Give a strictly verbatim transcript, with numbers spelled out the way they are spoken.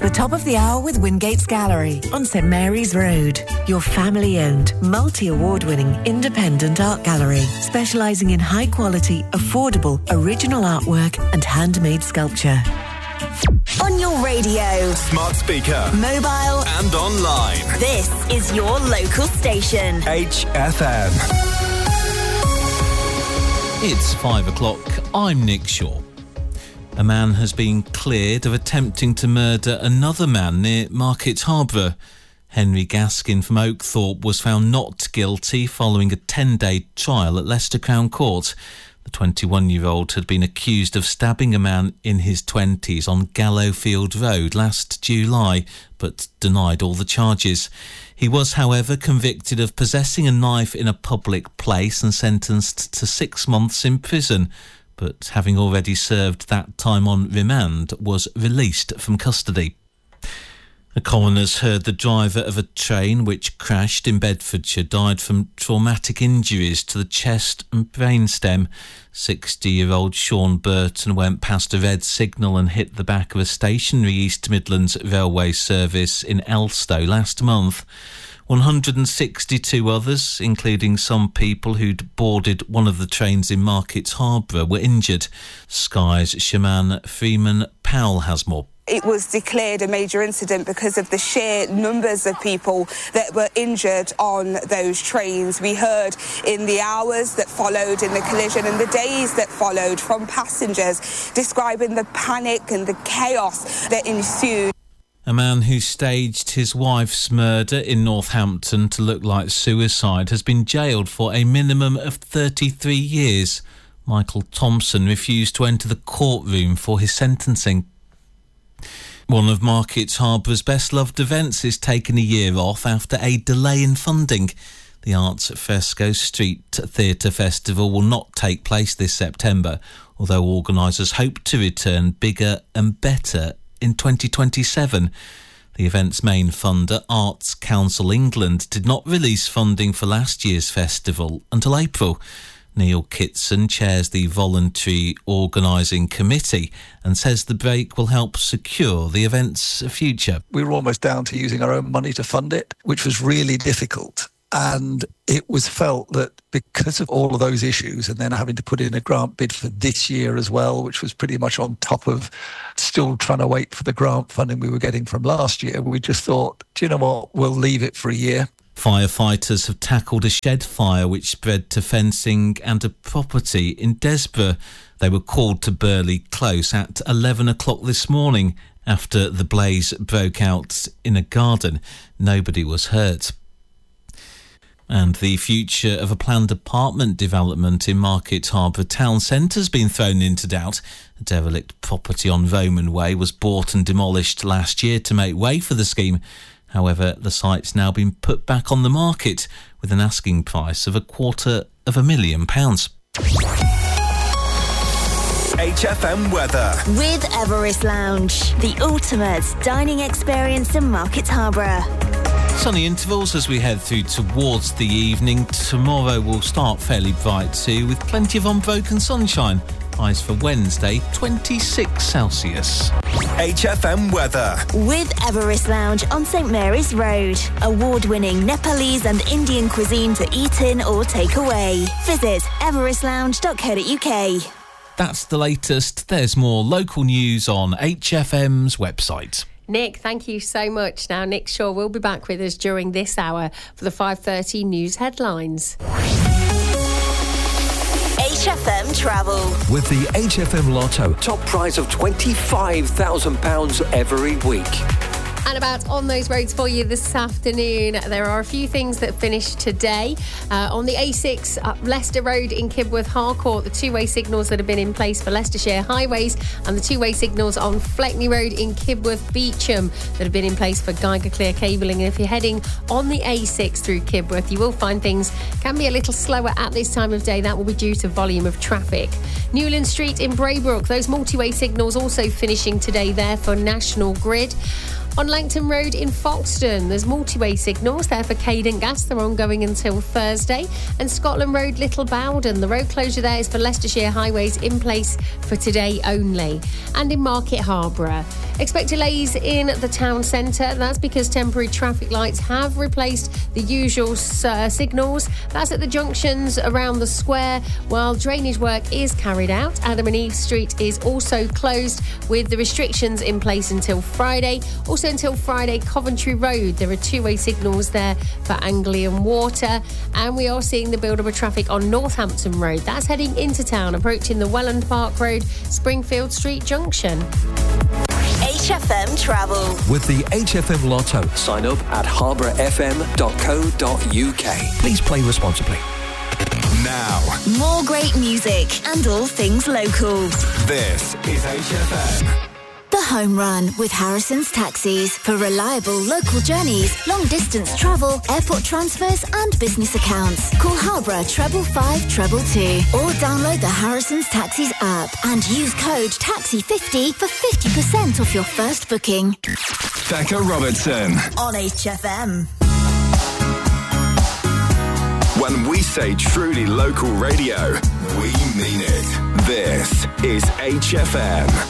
The top of the hour with Wingates Gallery on St Mary's Road. Your family-owned, multi-award-winning independent art gallery, specialising in high-quality, affordable, original artwork and handmade sculpture. On your radio, smart speaker, mobile and online. This is your local station. H F M. It's five o'clock. I'm Nick Shaw. A man has been cleared of attempting to murder another man near Market Harborough. Henry Gaskin from Oakthorpe was found not guilty following a ten-day trial at Leicester Crown Court. The twenty-one-year-old had been accused of stabbing a man in his twenties on Gallowfield Road last July, but denied all the charges. He was, however, convicted of possessing a knife in a public place and sentenced to six months in prison, but having already served that time on remand, was released from custody. The coroners heard the driver of a train which crashed in Bedfordshire died from traumatic injuries to the chest and brainstem. sixty-year-old Sean Burton went past a red signal and hit the back of a stationary East Midlands railway service in Elstow last month. one hundred sixty-two others, including some people who'd boarded one of the trains in Market Harborough, were injured. Sky's Shaman Freeman Powell has more. It was declared a major incident because of the sheer numbers of people that were injured on those trains. We heard in the hours that followed in the collision and the days that followed from passengers describing the panic and the chaos that ensued. A man who staged his wife's murder in Northampton to look like suicide has been jailed for a minimum of thirty-three years. Michael Thompson refused to enter the courtroom for his sentencing. One of Market Harbour's best-loved events is taking a year off after a delay in funding. The Arts at Fresco Street Theatre Festival will not take place this September, although organisers hope to return bigger and better in twenty twenty-seven. The event's main funder, Arts Council England, did not release funding for last year's festival until April. Neil Kitson chairs the voluntary organising committee and says the break will help secure the event's future. We were almost down to using our own money to fund it, which was really difficult. And it was felt that because of all of those issues and then having to put in a grant bid for this year as well, which was pretty much on top of still trying to wait for the grant funding we were getting from last year, we just thought, do you know what, we'll leave it for a year. Firefighters have tackled a shed fire which spread to fencing and a property in Desborough. They were called to Burley Close at eleven o'clock this morning after the blaze broke out in a garden. Nobody was hurt. And the future of a planned apartment development in Market Harborough town centre has been thrown into doubt. A derelict property on Roman Way was bought and demolished last year to make way for the scheme. However, the site's now been put back on the market with an asking price of a quarter of a million pounds. H F M weather. With Everest Lounge, the ultimate dining experience in Market Harborough. Sunny intervals as we head through towards the evening. Tomorrow will start fairly bright too, with plenty of unbroken sunshine. Highs for Wednesday, twenty-six Celsius. H F M weather. With Everest Lounge on St Mary's Road. Award-winning Nepalese and Indian cuisine to eat in or take away. Visit everest lounge dot co dot uk. That's the latest. There's more local news on H F M's website. Nick, thank you so much. Now, Nick Shaw will be back with us during this hour for the five thirty news headlines. H F M Travel. With the H F M Lotto, top prize of twenty-five thousand pounds every week. And about on those roads for you this afternoon, there are a few things that finished today. Uh, on the A six up Leicester Road in Kibworth Harcourt, the two-way signals that have been in place for Leicestershire highways and the two-way signals on Fleckney Road in Kibworth Beecham that have been in place for Geiger Clear cabling. And if you're heading on the A six through Kibworth, you will find things can be a little slower at this time of day. That will be due to volume of traffic. Newland Street in Braybrook, those multi-way signals also finishing today there for National Grid. On Langton Road in Folkestone, there's multi-way signals there for Cadent Gas. They're ongoing until Thursday. And Scotland Road, Little Bowden, the road closure there is for Leicestershire highways in place for today only. And in Market Harborough, Expect delays in the town centre. That's because temporary traffic lights have replaced the usual uh, signals. That's at the junctions around the square, while drainage work is carried out. Adam and Eve Street is also closed with the restrictions in place until Friday. Also until Friday, Coventry Road, there are two-way signals there for Anglian Water. And we are seeing the build-up of traffic on Northampton Road. That's heading into town, approaching the Welland Park Road, Springfield Street Junction. H F M Travel. With the H F M Lotto. Sign up at harbour f m dot co dot u k. Please play responsibly. Now, More great music and all things local. this is H F M. The Home Run with Harrison's Taxis for reliable local journeys, long distance travel, airport transfers and business accounts. Call Harborough treble five treble two or download the Harrison's Taxis app and use code taxi fifty for fifty percent off your first booking. Becca Robertson. On H F M. When we say truly local radio, we mean it. This is H F M.